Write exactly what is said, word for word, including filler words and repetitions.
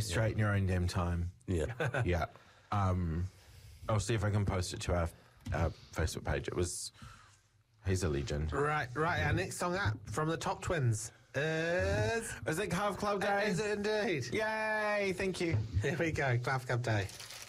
straight in your own damn time. Yeah. Yeah. Um, I'll see if I can post it to our, our Facebook page. It was... He's a legend. Right, right. Our next song up from the Top Twins is... Is it Calf Club Day? Is it indeed? Yay, thank you. Here we go, Calf Club Day.